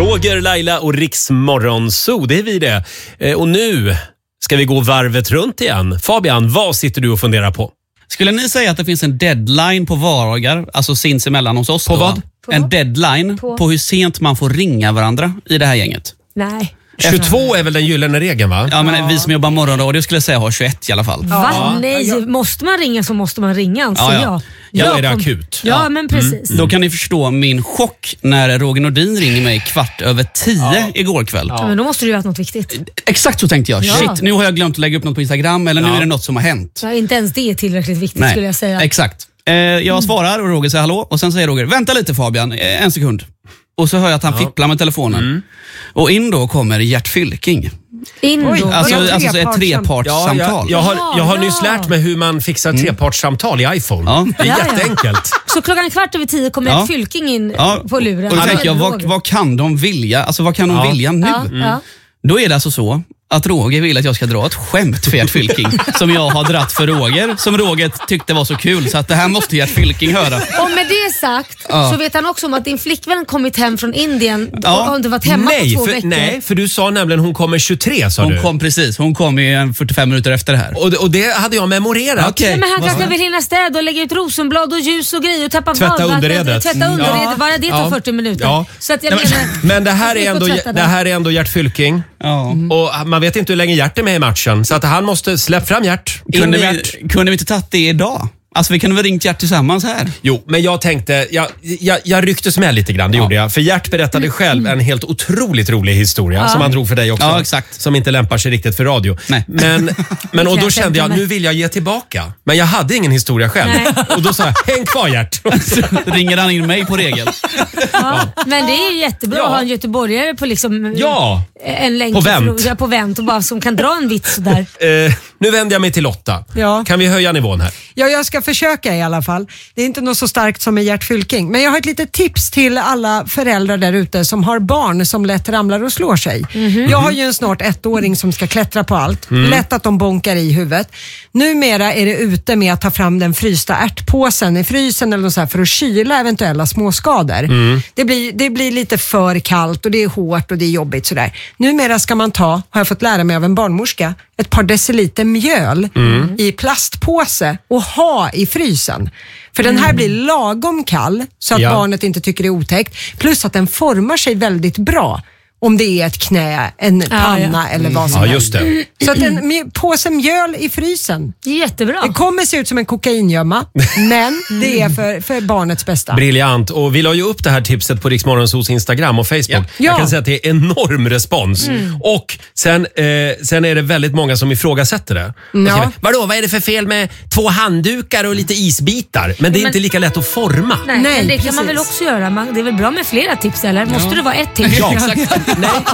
Roger, Laila och Riks Morgonzoo, det är vi det. Och nu ska vi gå varvet runt igen. Fabian, vad sitter du och funderar på? Skulle ni säga att det finns en deadline på vardagar, alltså sinsemellan hos oss? På vad? En deadline på hur sent man får ringa varandra i det här gänget. Nej. 22 är väl den gyllene regeln, va? Ja, men vi som jobbar morgonradio skulle säga har 21 i alla fall. Va? Nej, måste man ringa så måste man ringa, anser jag. Ja, är det akut? Ja, men precis. Då kan ni förstå min chock när Roger Nordin ringer mig 10:15 igår kväll. Ja, men då måste du ju ha något viktigt. Exakt så tänkte jag. Shit, nu har jag glömt att lägga upp något på Instagram eller nu är det något som har hänt. Ja, inte ens det är tillräckligt viktigt skulle jag säga. Exakt. Jag svarar och Roger säger hallå och sen säger Roger, vänta lite Fabian, en sekund. Och så hör jag att han fipplar med telefonen. Och in då kommer Gert Fylking. Alltså ett trepartssamtal. Jag har nyss lärt mig hur man fixar trepartssamtal i iPhone. Ja. Det är jätteenkelt. Så 10:15 kommer Gert Fylking in på luren. Och då tänker jag, vad kan de vilja? Alltså vad kan de vilja nu? Då är det alltså så att Roger vill att jag ska dra ett skämt för Gert Fylking som jag har dratt för Roger, som Roger tyckte var så kul så att det här måste Gert Fylking höra. Och med det sagt så vet han också om att din flickvän kommit hem från Indien och har inte varit hemma på 2 veckor. Nej, för du sa nämligen hon kommer 23, sa du. Hon kom i 45 minuter efter det här. Och det hade jag memorerat. Okay. Men han kanske vill hinna städa och lägga ut rosenblad och ljus och grejer och tappa tvätta underredet. Bara det tar 40 minuter. Ja. Så att jag men det här är ändå Gert Fylking. Ja. Och man vet inte hur länge Gert är med i matchen. Så att han måste släppa fram Gert. Kunde vi inte tagit det idag? Alltså vi kunde väl ringt Gert tillsammans här. Jo, men jag tänkte, jag rycktes med lite grann, det gjorde jag. För Gert berättade själv en helt otroligt rolig historia som han drog för dig också. Ja, exakt. Som inte lämpar sig riktigt för radio. Nej. Men och då kände jag, nu vill jag ge tillbaka. Men jag hade ingen historia själv. Nej. Och då sa jag, häng kvar Gert. Ringer han in mig på regel. Men det är ju jättebra att ha en göteborgare på liksom en länk på vänt och bara som kan dra en vits där. Nu vänder jag mig till Lotta. Ja. Kan vi höja nivån här? Ja, jag ska försöka i alla fall. Det är inte något så starkt som med Gert Fylking. Men jag har ett litet tips till alla föräldrar där ute som har barn som lätt ramlar och slår sig. Jag har ju en snart 1-åring som ska klättra på allt. Lätt att de bonkar i huvudet. Numera är det ute med att ta fram den frysta ärtpåsen i frysen eller så här för att kyla eventuella småskador. Det blir lite för kallt och det är hårt och det är jobbigt sådär. Numera ska man har jag fått lära mig av en barnmorska, ett par deciliter mjöl i plastpåse och ha i frysen. För den här blir lagom kall så att barnet inte tycker det är otäckt. Plus att den formar sig väldigt bra. Om det är ett knä, en panna eller vad som helst. Just det. Så att en påse mjöl i frysen. Det är jättebra. Det kommer se ut som en kokaingömma, men det är för barnets bästa. Briljant. Och vi la ju upp det här tipset på Riks Morgonzoos Instagram och Facebook. Ja. Jag kan säga att det är enorm respons. Och sen är det väldigt många som ifrågasätter det. Vad är det för fel med 2 handdukar och lite isbitar? Men det är inte lika lätt att forma. Nej, det kan man väl också göra. Det är väl bra med flera tips, eller? Måste det vara ett tips? Ja, exakt. Nej.